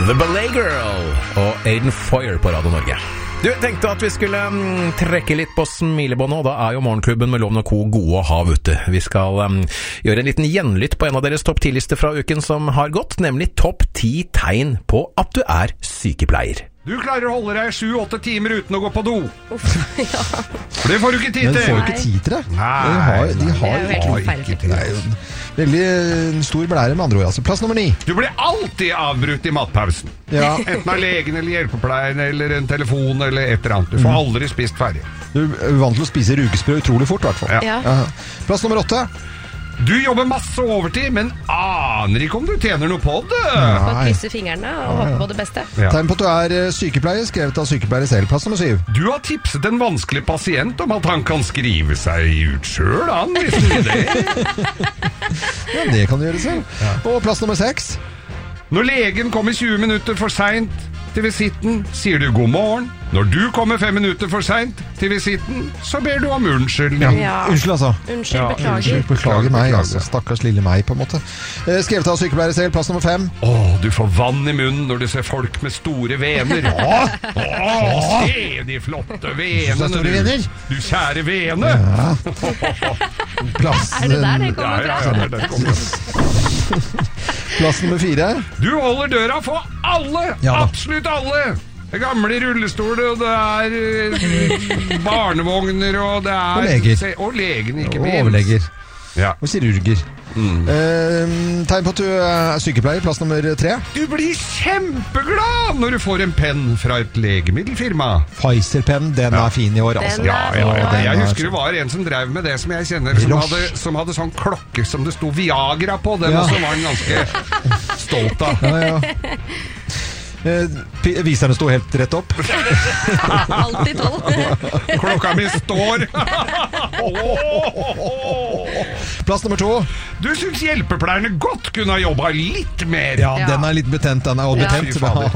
The Ballet Girl og Aiden Foyer på Radio Norge. Du tenkte at vi skulle trekke litt på smilebåndet, og da er jo Morgenklubben med Loven og Co. gode å ha ute. Vi skal gjøre en liten gjenlytt på en av deres topp 10-lister fra uken som har gått, nemlig topp 10 tegn på at du er sykepleier. Du klarer å holde deg 7-8 timer uten å gå på do. Ja. For det får du ikke tid til. Men får du ikke tid til det? Nei, de har ikke tid. Det er jo en veldig stor blære med andre ord. Altså. Plass nummer 9. Du blir alltid avbrutt i matpausen. Ja. Enten av legen eller hjelpepleieren eller en telefon eller et eller annet. Du får aldri spist ferdig. Du er vant til å spise rugesprø utrolig fort, i hvert fall. Ja. Plass nummer 8. Du jobber masse overtid, men aner ikke om du tjener noe på det. Får krysse fingrene og håpe på det beste. Ja. Tegn på at du er sykepleier, skrevet av sykepleier selv. Plass nummer 7. Du har tipset en vanskelig pasient om at han kan skrive seg ut selv, han visste ikke det. Ja, det kan du gjøre selv. Ja. Og plass nummer 6. Når legen kommer 20 minutter for sent til visitten, sier du god morgen. Når du kommer 5 minutter for sent til visitten, så ber du om unnskyldning. Ja. Unnskyld, altså. Beklager. Beklager meg, altså. Stakkars lille meg, på en måte. Skrevet av sykepleier selv, plass nummer 5. Du får vann i munnen når du ser folk med store vener. Se de flotte venene, du kjære vene. Ja. Er det der det kommer fra? Ja, det kommer fra. Plass nummer 4. Du holder døra for alle, absolutt alle. Det er gamle rullestoler, og det er barnevogner, og det er... Og leger. Og legene, ikke minst. Og overleger. Ja. Og kirurger. Tegn på at du er sykepleier, plass nummer 3. Du blir kjempeglad når du får en penn fra et legemiddelfirma. Pfizer-penn, den er fin i år, altså. Jeg husker det var en som drev med det som jeg kjenner, som hadde sånn klokke som det sto Viagra på. Den også var han ganske stolt av. Viserne sto helt rett opp. Alltid 12. Klokka mi står. Plass nummer 2. Du synes hjelpepleierne godt kunne ha jobbet litt mer. Ja, den er litt betent, den er betent.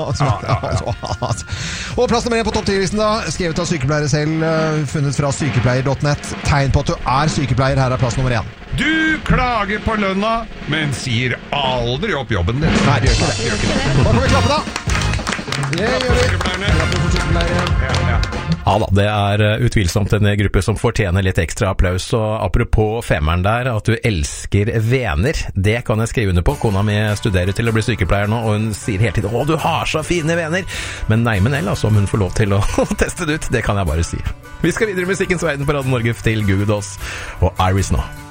Og plass nummer 1 på topp 10-listen da, skrevet av sykepleiere selv, funnet fra sykepleier.net. Tegn på at du er sykepleier, her er plass nummer 1. Du klager på lønna, men sier aldri opp jobben din. Nei, det gjør ikke det. Da kan vi klappe da. Det gjør vi. Ja da, det er utvilsomt en gruppe som fortjener litt ekstra applaus, og apropos femmeren der, at du elsker vener, det kan jeg skrive under på. Kona mi studerer til å bli sykepleier nå, og hun sier hele tiden, du har så fine vener, men nei, men altså, om hun får lov til å teste det ut, det kan jeg bare si. Vi skal videre i musikkens verden på Radio Norge til Goo Goo Dolls og Iris nå.